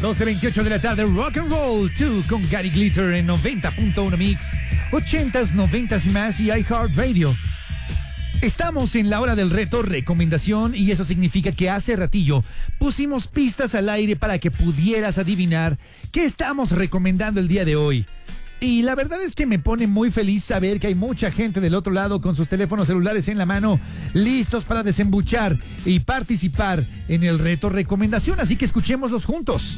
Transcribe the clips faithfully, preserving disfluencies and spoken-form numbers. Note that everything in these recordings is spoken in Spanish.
doce veintiocho de la tarde, Rock and Roll dos con Gary Glitter en noventa punto uno Mix, ochentas, noventas y más y iHeartRadio. Estamos en la hora del reto recomendación y eso significa que hace ratillo pusimos pistas al aire para que pudieras adivinar qué estamos recomendando el día de hoy. Y la verdad es que me pone muy feliz saber que hay mucha gente del otro lado con sus teléfonos celulares en la mano, listos para desembuchar y participar en el reto recomendación, así que escuchémoslos juntos.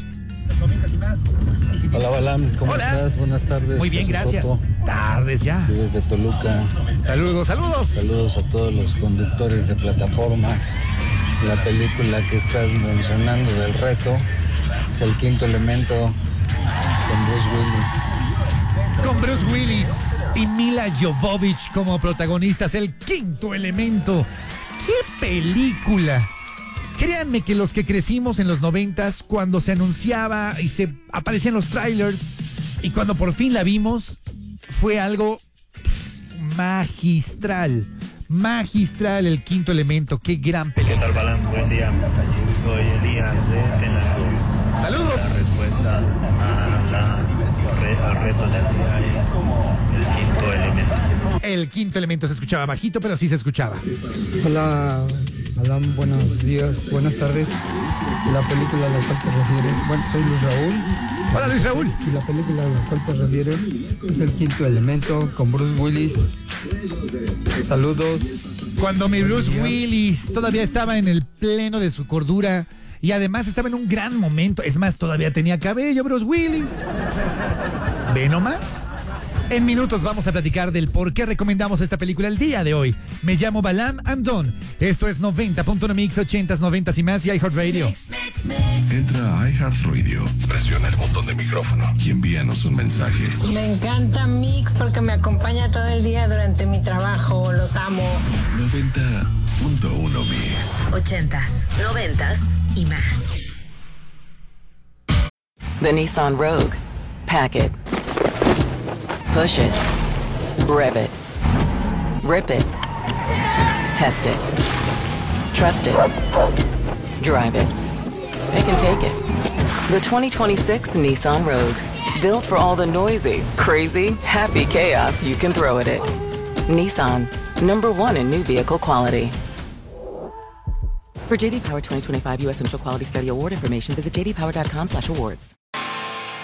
Hola Balam, ¿cómo Hola. estás? Buenas tardes. Muy bien, gracias. Soto. Tardes ya. Yo desde Toluca. Saludos, saludos. Saludos a todos los conductores de plataforma. La película que estás mencionando del reto es El Quinto Elemento con Bruce Willis. Con Bruce Willis y Mila Jovovich como protagonistas, El Quinto Elemento. ¡Qué película! Créanme que los que crecimos en los noventas, cuando se anunciaba y se aparecían los trailers, y cuando por fin la vimos, fue algo magistral. Magistral, El Quinto Elemento. ¡Qué gran película! ¿Qué tal, Balán? Buen día. Soy Elías de Tenerife. ¡Saludos! La respuesta a la, re- al reto del día es El Quinto Elemento. El Quinto Elemento se escuchaba bajito, pero sí se escuchaba. Hola, Alan, buenos días, buenas tardes. La película a la cual te refieres, bueno, soy Luis Raúl. Hola, Luis Raúl. Y la película a la cual te refieres es El Quinto Elemento con Bruce Willis. Saludos. Cuando mi Bruce Willis todavía estaba en el pleno de su cordura y además estaba en un gran momento. Es más, todavía tenía cabello, Bruce Willis. ¿Ve nomás? En minutos vamos a platicar del por qué recomendamos esta película el día de hoy. Me llamo Balam Andón. Esto es noventa punto uno Mix, ochentas, noventas y más y iHeartRadio. Entra a iHeartRadio, presiona el botón de micrófono y envíanos un mensaje. Me encanta Mix porque me acompaña todo el día durante mi trabajo. Los amo. noventa punto uno Mix. Ochentas, noventas y más. The Nissan Rogue. Pack it. Push it. Rev it. Rip it. Test it. Trust it. Drive it. It can take it. The twenty twenty-six Nissan Rogue. Built for all the noisy, crazy, happy chaos you can throw at it. Nissan. Number one in new vehicle quality. For J D Power twenty twenty-five U S Initial Quality Study Award information, visit j d power dot com slash awards.